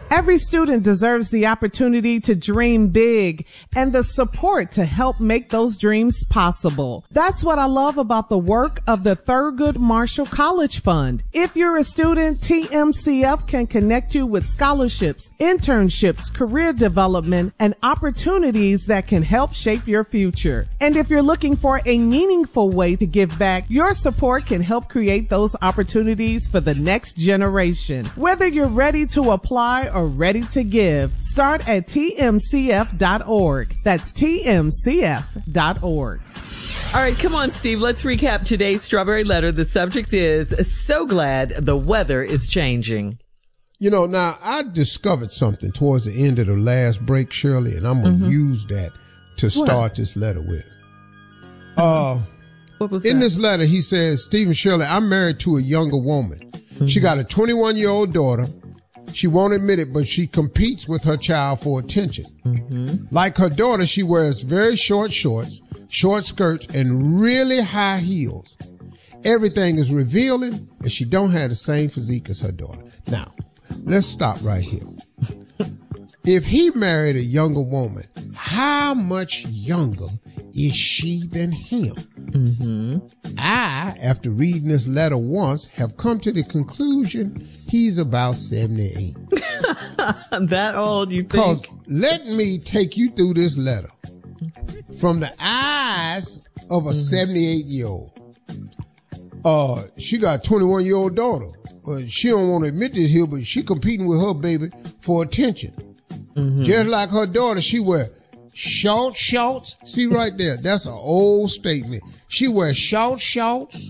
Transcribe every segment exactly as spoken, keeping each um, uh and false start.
Every student deserves the opportunity to dream big and the support to help make those dreams possible. That's what I love about the work of the Thurgood Marshall College Fund. If you're a student, T M C F can connect you with scholarships, internships, career development, and opportunities that can help shape your future. And if you're looking for a meaningful way to give back, your support can help create those opportunities for the next generation. Whether you're ready to apply or ready to give, start at T M C F dot org. That's T M C F dot org. All right, come on, Steve. Let's recap today's Strawberry Letter. The subject is, so glad the weather is changing. You know, now I discovered something towards the end of the last break, Shirley, and I'm going to mm-hmm. use that to start what? this letter with. Uh, what was in that? this letter, he says, Stephen Shirley, I'm married to a younger woman. Mm-hmm. She got a twenty-one-year-old daughter. She won't admit it, but she competes with her child for attention. Mm-hmm. Like her daughter, she wears very short shorts, short skirts, and really high heels. Everything is revealing, and she don't have the same physique as her daughter. Now, let's stop right here. If he married a younger woman, how much younger is she than him? Mm-hmm. I, after reading this letter once, have come to the conclusion he's about seventy-eight. That old, you think? Because let me take you through this letter from the eyes of a mm-hmm. seventy-eight-year-old. Uh, she got a twenty-one-year-old daughter. Uh, she don't want to admit this here, but she competing with her baby for attention. Mm-hmm. Just like her daughter, she wear short shorts. See right there, that's an old statement. She wears short shorts.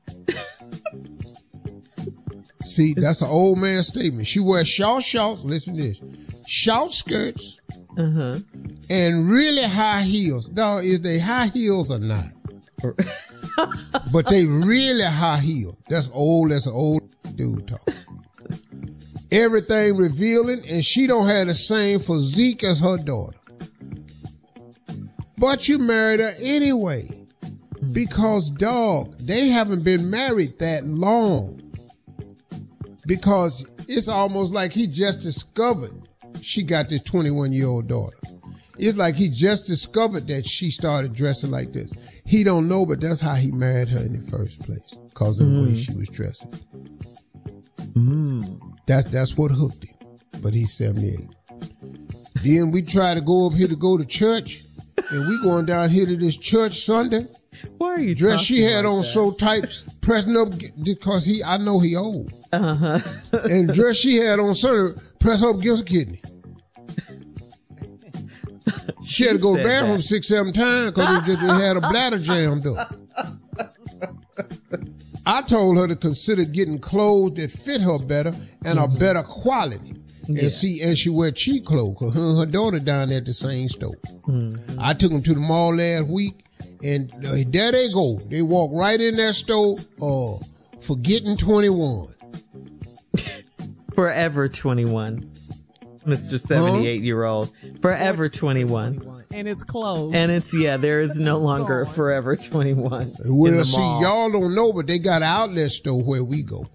See, that's an old man statement. She wears short shorts. Listen to this: short skirts uh-huh. and really high heels. Now, is they high heels or not? But they really high heels. That's old. That's an old dude talk. Everything revealing, and she don't have the same physique as her daughter. But you married her anyway. Because, dog, they haven't been married that long. Because it's almost like he just discovered she got this twenty-one-year-old daughter. It's like he just discovered that she started dressing like this. He don't know, but that's how he married her in the first place. Because of mm. the way she was dressing. Mm. That's that's what hooked him. But he's seventy-eight. Then we try to go up here to go to church, and we going down here to this church Sunday. Why are you dress she had like on that? so tight, pressing up because he I know he old. Uh-huh. And dress she had on Sunday, press up against a kidney. She, she had to go to the bathroom that. six, seven times because it just it had a bladder jammed up. I told her to consider getting clothes that fit her better and mm-hmm. a better quality. Yeah. And see, and she wear cheap clothes because her and her daughter down there at the same store. Mm-hmm. I took them to the mall last week, and uh, there they go. They walk right in that store, uh, forgetting twenty-one. Forever twenty-one. Mister seventy-eight-year-old. Forever twenty-one. And it's closed. And it's, yeah, there is no longer a Forever twenty-one. Well, see, y'all don't know, but they got an outlet store where we go.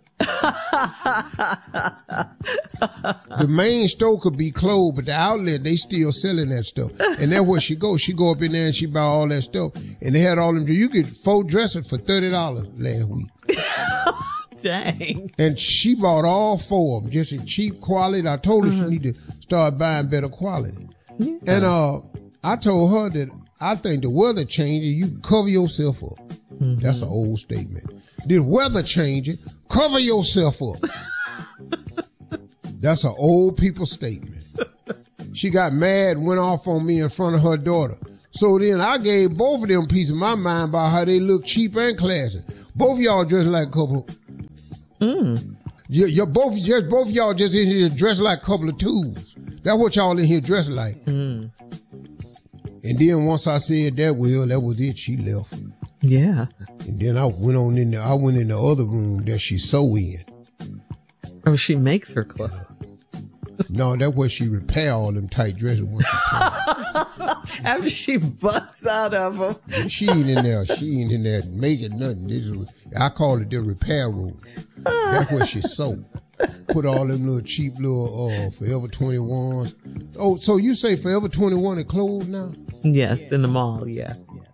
The main store could be closed, but the outlet, they still selling that stuff. And that's where she go. She go up in there and she buy all that stuff. And they had all them, you get four dresses for thirty dollars last week. Dang. And she bought all four of them, just in cheap quality. I told her mm-hmm. she need to start buying better quality. Yeah. And uh, I told her that I think the weather changing, you cover yourself up. Mm-hmm. That's an old statement. The weather changing, cover yourself up. That's an old people statement. She got mad and went off on me in front of her daughter. So then I gave both of them a piece of my mind about how they look cheap and classy. Both of y'all dressed like a couple. Mm. You, you're both, just both of y'all just in here dressed like a couple of tools. That's what y'all in here dressed like. Mm. And then once I said that, well, that was it. She left. Yeah. And then I went on in there. I went in the other room that she sew in. Oh, she makes her clothes. No, that's where she repair all them tight dresses. Once she After she busts out of them. She ain't in there. She ain't in there making nothing. This is, I call it the repair room. That's where she sew. Put all them little cheap little uh, Forever twenty-ones. Oh, so you say Forever twenty-one is closed now? Yes, in the mall, yeah.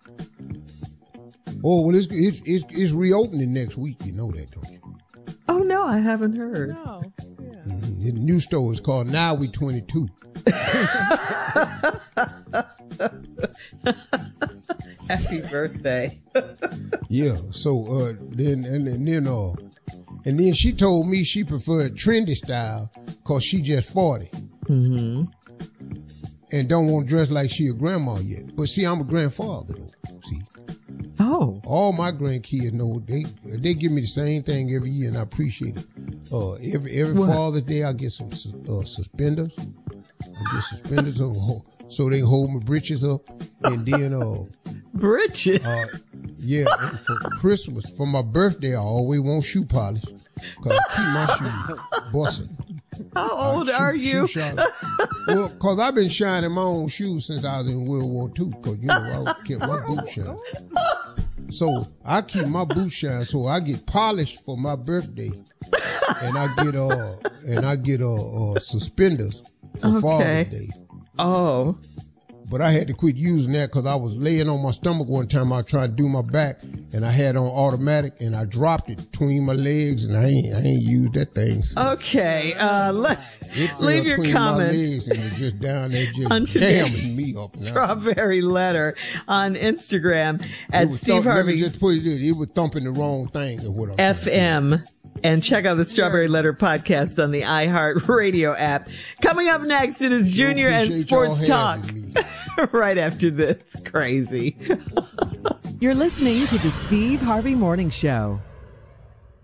Oh, well, it's, it's, it's, it's reopening next week. You know that, don't you? Oh, no, I haven't heard. No. Yeah. Mm-hmm. The new store is called Now We twenty-two. Happy birthday. Yeah, so uh, then, and, and then, uh, and then she told me she preferred trendy style because she just forty. Mm-hmm. And don't want to dress like she a grandma yet. But see, I'm a grandfather though. See. Oh. All my grandkids know they they give me the same thing every year, and I appreciate it. Uh, every every What? Father's Day, I get some uh, suspenders. I get suspenders on, so they hold my britches up, and then uh, Bridget. uh, yeah, and for Christmas, for my birthday, I always want shoe polish because I keep my shoes busting. How old Uh, shoe- are you? shoe shine. Well, cause I've been shining my own shoes since I was in World War Two. Cause you know I kept my boots shine. So I keep my boots shine. So I get polished for my birthday, and I get uh and I get uh, uh suspenders for Okay. Father's Day. Oh. But I had to quit using that because I was laying on my stomach one time. I tried to do my back, and I had on automatic, and I dropped it between my legs, and I ain't I ain't used that thing. since. Okay. Uh, let's It fell leave your between my comments legs and was just down there on just today's jamming me up. Now. Strawberry Letter on Instagram It at was Steve thump- Let me Harvey just put it this, it was thumping the wrong thing is what I'm F M. And check out the Strawberry Letter podcast on the iHeart Radio app. Coming up next, it is Junior and appreciate y'all Sports Talk. having me. Right after this. Crazy. You're listening to the Steve Harvey Morning Show.